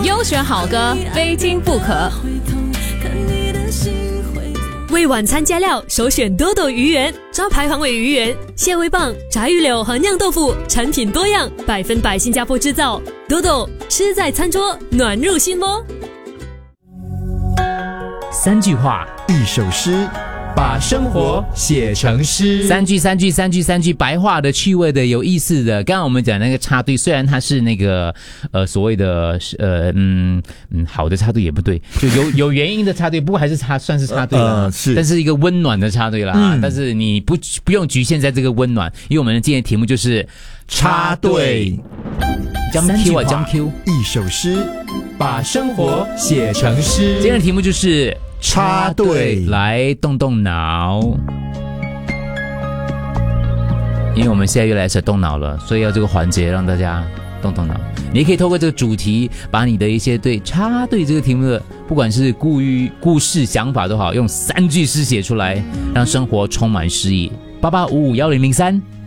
优选好歌，非听不可。 为晚餐加料，首选多多鱼圆，招牌黄尾鱼圆、蟹味棒、炸鱼柳和酿豆腐，产品多样，100%新加坡制造。多多吃在餐桌，暖入心窝。 3句话 1首诗，把生活写成诗。 三句，白话的、趣味的、有意思的。刚刚我们讲那个插队，虽然它是那个所谓的好的插队也不对，就有原因的插队，不过还是算是插队了， 是， 但是一个温暖的插队啦。但是你不用局限在这个温暖，因为我们今天的题目就是插队。 3句话，1 首诗，把生活写成诗。 今天的题目就是插队， 来动动脑。因为我们现在越来越动脑了，所以要这个环节让大家动动脑。你也可以透过这个主题，把你的一些对插队这个题目的，不管是故事、想法都好，用3句诗写出来，让生活充满诗意。88551003